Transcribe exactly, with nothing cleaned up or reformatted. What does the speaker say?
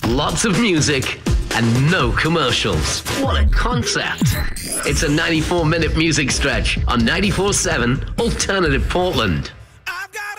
lots of music, and no commercials. What a concept! It's a ninety-four minute music stretch on ninety-four seven Alternative Portland.